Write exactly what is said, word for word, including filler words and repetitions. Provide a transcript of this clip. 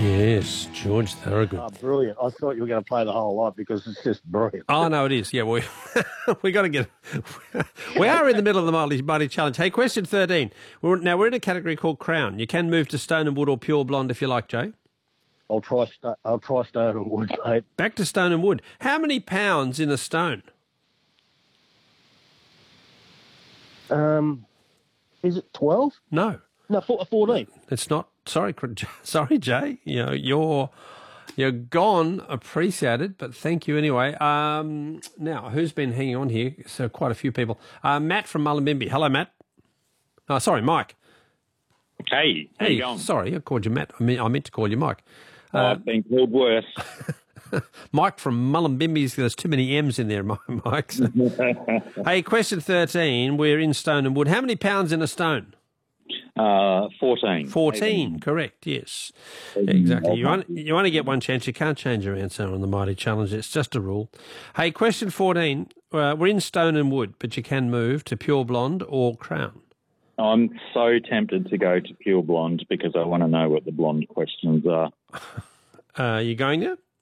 Yes, George Thorogood. Oh, brilliant. I thought you were going to play the whole lot because it's just brilliant. Oh, no, it is. Yeah, we we got to get... we are in the middle of the Mighty, Mighty Challenge. Hey, question thirteen. We're, now, we're in a category called Crown. You can move to Stone and Wood or Pure Blonde if you like, Jay. I'll try, st- I'll try Stone and Wood, mate. Back to Stone and Wood. How many pounds in a stone? Um, is it twelve? No. No, fourteen. It's not. Sorry, sorry, Jay. You know, you're you're gone. Appreciated, but thank you anyway. Um, now, who's been hanging on here? So quite a few people. Uh, Matt from Mullumbimby. Hello, Matt. Oh, sorry, Mike. Hey, how hey, you going? Sorry, I called you Matt. I mean, I meant to call you Mike. Uh, I've been called worse. Mike from Mullumbimby. There's too many M's in there, Mike. So. Hey, question thirteen. We're in Stone and Wood. How many pounds in a stone? Uh, fourteen. fourteen, correct, yes. Exactly. You only, you only get one chance. You can't change your answer on the Mighty Challenge. It's just a rule. Hey, question fourteen. Uh, we're in Stone and Wood, but you can move to Pure Blonde or Crown. I'm so tempted to go to Pure Blonde because I want to know what the blonde questions are. Uh, you going there?